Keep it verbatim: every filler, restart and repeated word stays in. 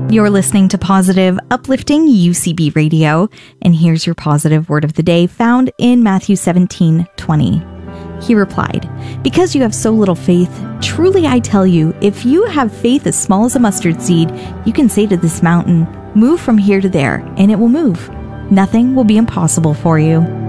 You're listening to Positive, Uplifting U C B Radio, and here's your positive word of the day found in Matthew seventeen twenty. He replied, "Because you have so little faith, truly I tell you, if you have faith as small as a mustard seed, you can say to this mountain, 'Move from here to there,' and it will move. Nothing will be impossible for you."